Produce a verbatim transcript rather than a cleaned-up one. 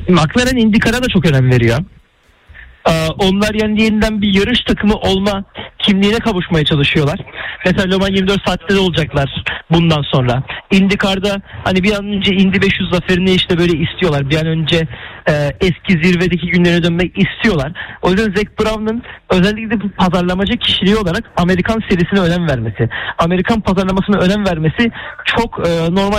McLaren IndyCar'a da çok önem veriyor. Ee, onlar yani yeniden bir yarış takımı olma kimliğine kavuşmaya çalışıyorlar. Mesela Le Mans yirmi dört saatte de olacaklar bundan sonra. IndyCar'da hani bir an önce Indy beş yüz zaferini işte böyle istiyorlar. Bir an önce e, eski zirvedeki günlerine dönmek istiyorlar. O yüzden Zac Brown'un özellikle bu pazarlamacı kişiliği olarak Amerikan serisine önem vermesi, Amerikan pazarlamasına önem vermesi çok e, normal.